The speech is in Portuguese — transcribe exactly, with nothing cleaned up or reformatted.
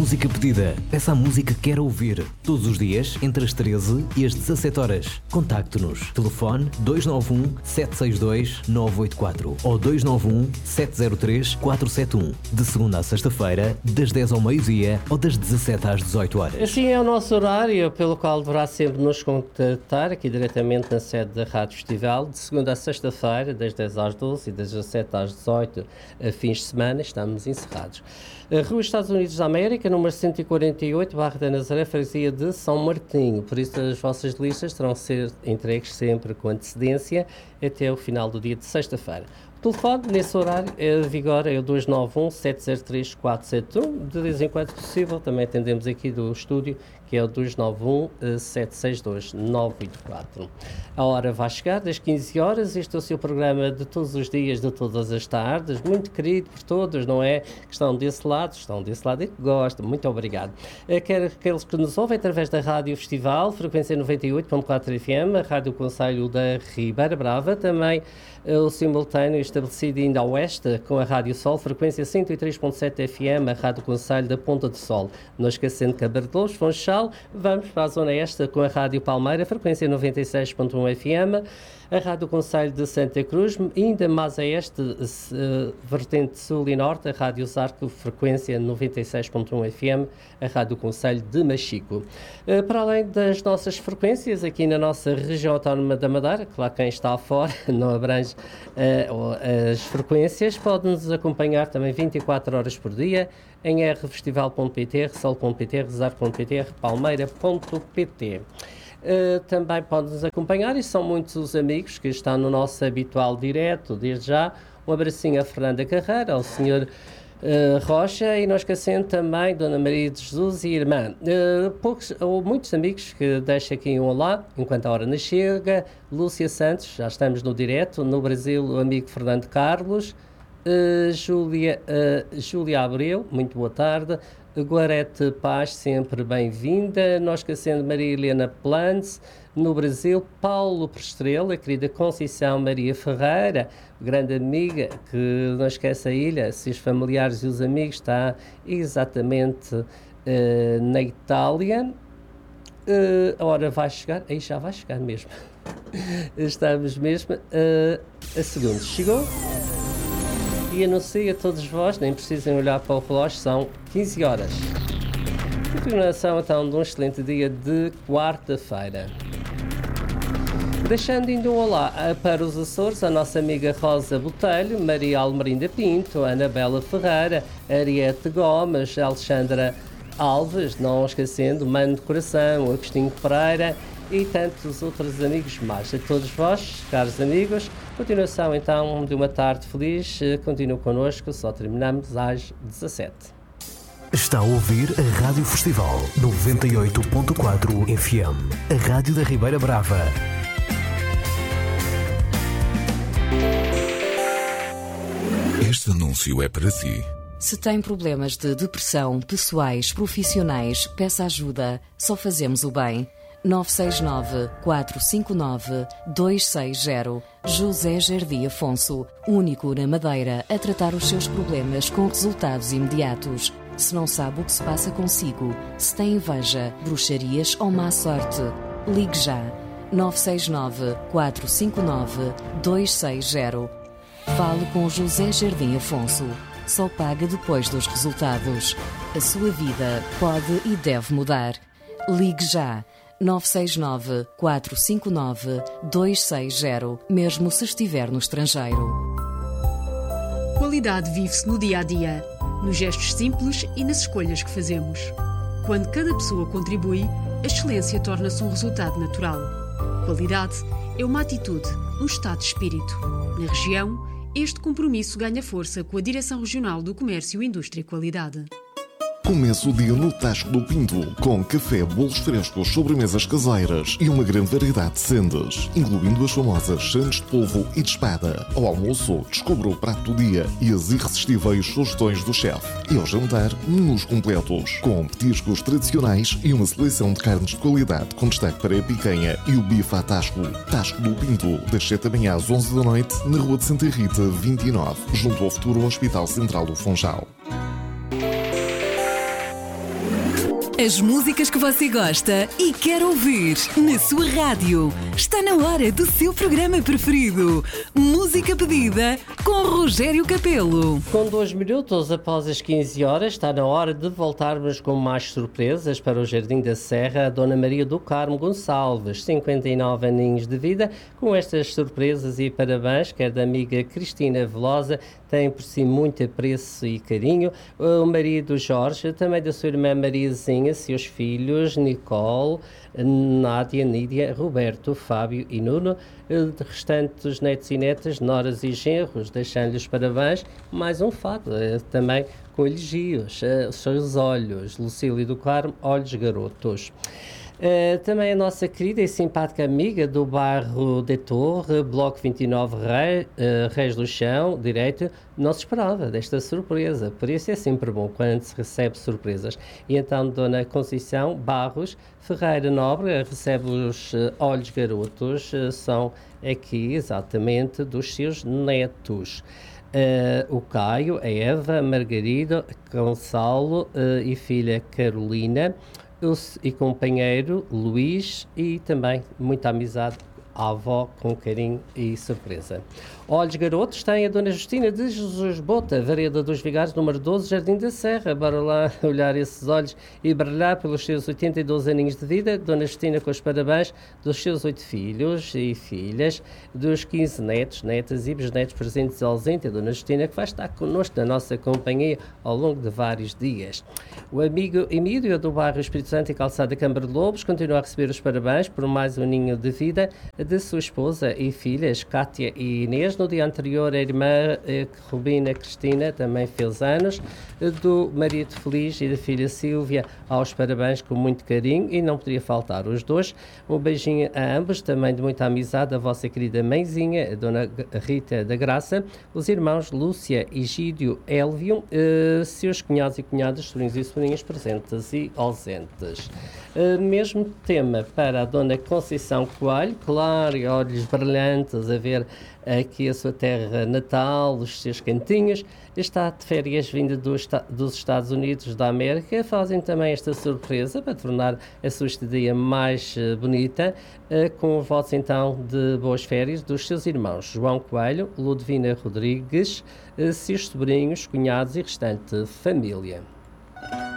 música pedida. Peça a música que quer ouvir. Todos os dias, entre as treze e as dezassete horas. Contacte-nos. Telefone dois nove um, sete seis dois, nove oito quatro ou dois nove um, sete zero três, quatro sete um. De segunda a sexta-feira, das dez ao meio-dia ou das dezassete às dezoito horas. Assim é o nosso horário, pelo qual deverá sempre nos contactar aqui diretamente na sede da Rádio Festival, de segunda a sexta-feira, das dez às doze e das dezassete às dezoito, a fins de semana, estamos encerrados. A Rua Estados Unidos da América, número cento e quarenta e oito, Barra da Nazaré, freguesia de São Martinho. Por isso as vossas listas terão de ser entregues sempre com antecedência até o final do dia de sexta-feira. O telefone, nesse horário, é, vigora é o dois nove um, sete zero três, quatro sete um. De vez em quando possível, também atendemos aqui do estúdio, que é o dois nove um, sete seis dois, nove oito quatro. A hora vai chegar, das quinze horas. Este é o seu programa de todos os dias, de todas as tardes, muito querido por todos, não é? Que estão desse lado, estão desse lado e que gostam. Muito obrigado. Quero aqueles que nos ouvem através da Rádio Festival, frequência noventa e oito ponto quatro F M, a Rádio Conselho da Ribeira Brava, também o simultâneo estabelecido ainda a oeste com a Rádio Sol, frequência cento e três ponto sete F M, a Rádio Conselho da Ponta do Sol. Não esquecendo Cabardelos, Funchal, vamos para a zona este com a Rádio Palmeira, frequência noventa e seis ponto um F M, a Rádio Conselho de Santa Cruz, ainda mais a este, uh, vertente sul e norte, a Rádio Zarco, frequência noventa e seis ponto um F M, a Rádio Conselho de Machico. Uh, para além das nossas frequências, aqui na nossa região autónoma da Madeira, claro, quem está fora não abrange uh, as frequências, pode-nos acompanhar também vinte e quatro horas por dia em r festival ponto p t, rsol ponto p t, rezar ponto p t, palmeira ponto p t. Uh, também podem-nos acompanhar e são muitos os amigos que estão no nosso habitual direto, desde já. Um abracinho a Fernanda Carreira, ao senhor uh, Rocha e não esquecendo também Dona Maria de Jesus e irmã. Uh, poucos ou muitos amigos que deixam aqui um olá, enquanto a hora não chega. Lúcia Santos, já estamos no direto. No Brasil, o amigo Fernando Carlos. Uh, Júlia, uh, Júlia Abreu, muito boa tarde. Guarete Paz, sempre bem-vinda. Não esquecendo Maria Helena Plantz, no Brasil. Paulo Prestrela, a querida Conceição Maria Ferreira, grande amiga, que não esquece a ilha, se os familiares e os amigos está exatamente uh, na Itália. Uh, a hora vai chegar, aí já vai chegar mesmo. Estamos mesmo uh, a segundos. Chegou? E anuncio a todos vós, nem precisem olhar para o relógio, são quinze horas. Continuação então de um excelente dia de quarta-feira. Deixando ainda um olá para os Açores, a nossa amiga Rosa Botelho, Maria Almerinda Pinto, Anabela Ferreira, Ariete Gomes, Alexandra Alves, não esquecendo Mano de Coração, Agostinho Pereira e tantos outros amigos mais. A todos vós, caros amigos, continuação então de uma tarde feliz. Continue connosco, só terminamos às dezassete. Está a ouvir a Rádio Festival noventa e oito ponto quatro F M, a Rádio da Ribeira Brava. Este anúncio é para si. Se tem problemas de depressão, pessoais, profissionais, peça ajuda. Só fazemos o bem. nove seis nove, quatro cinco nove, dois seis zero. José Jardim Afonso, único na Madeira a tratar os seus problemas com resultados imediatos. Se não sabe o que se passa consigo, se tem inveja, bruxarias ou má sorte, ligue já. nove seis nove, quatro cinco nove, dois seis zero. Fale com José Jardim Afonso. Só paga depois dos resultados. A sua vida pode e deve mudar. Ligue já. nove seis nove, quatro cinco nove, dois seis zero, mesmo se estiver no estrangeiro. Qualidade vive-se no dia-a-dia, nos gestos simples e nas escolhas que fazemos. Quando cada pessoa contribui, a excelência torna-se um resultado natural. Qualidade é uma atitude, um estado de espírito. Na região, este compromisso ganha força com a Direção Regional do Comércio, Indústria e Qualidade. Começa o dia no Tasco do Pinto, com café, bolos frescos, sobremesas caseiras e uma grande variedade de sendas, incluindo as famosas sandes de polvo e de espada. Ao almoço, descubra o prato do dia e as irresistíveis sugestões do chefe. E ao jantar, menus completos, com petiscos tradicionais e uma seleção de carnes de qualidade, com destaque para a picanha e o bife à Tasco. Tasco do Pinto, das sete da manhã às onze da noite, na Rua de Santa Rita, vinte e nove, junto ao futuro Hospital Central do Funchal. As músicas que você gosta e quer ouvir na sua rádio. Está na hora do seu programa preferido. Música pedida com Rogério Capelo. Com dois minutos após as quinze horas, está na hora de voltarmos com mais surpresas para o Jardim da Serra. A Dona Maria do Carmo Gonçalves, cinquenta e nove aninhos de vida, com estas surpresas e parabéns, quer da amiga Cristina Velosa, tem por si muito apreço e carinho, o marido Jorge, também da sua irmã Mariazinha, seus filhos Nicole, Nádia, Nídia, Roberto, Fábio e Nuno, de restantes netos e netas, noras e genros, deixando-lhes parabéns, mais um fado, também com elogios, os seus olhos, Lucília do Carmo, olhos garotos. Uh, também a nossa querida e simpática amiga do bairro de Torre, Bloco vinte e nove Rei, uh, Reis do Chão, direito, não se esperava desta surpresa, por isso é sempre bom quando se recebe surpresas. E então Dona Conceição Barros Ferreira Nobre recebe os uh, olhos garotos, uh, são aqui exatamente dos seus netos. Uh, o Caio, a Eva, a Margarida, Gonçalo uh, e filha Carolina, e companheiro Luís, e também muita amizade à avó, com carinho e surpresa. Olhos garotos, tem a Dona Justina de Jesus Bota, Vareda dos Vigários, número doze, Jardim da Serra. Bora lá olhar esses olhos e brilhar pelos seus oitenta e dois aninhos de vida. Dona Justina com os parabéns dos seus oito filhos e filhas, dos quinze netos, netas e bisnetos presentes e ausentes. A Dona Justina que vai estar connosco na nossa companhia ao longo de vários dias. O amigo Emílio do bairro Espírito Santo e Calçada Câmara de Lobos continua a receber os parabéns por mais um ninho de vida de sua esposa e filhas, Cátia e Inês. No dia anterior, a irmã eh, Rubina Cristina também fez anos. Do marido Feliz e da filha Sílvia, aos parabéns com muito carinho, e não poderia faltar os dois. Um beijinho a ambos, também de muita amizade, a vossa querida mãezinha, a Dona Rita da Graça, os irmãos Lúcia e Gídio Elvio, eh, seus cunhados e cunhadas, sobrinhos e sobrinhas presentes e ausentes. Uh, mesmo tema para a Dona Conceição Coelho, claro, e olhos brilhantes a ver aqui a sua terra natal, os seus cantinhos. Está de férias vinda do, dos Estados Unidos da América. Fazem também esta surpresa para tornar a sua estadia mais uh, bonita, uh, com os votos então de boas férias dos seus irmãos João Coelho, Ludovina Rodrigues, uh, seus sobrinhos, cunhados e restante família.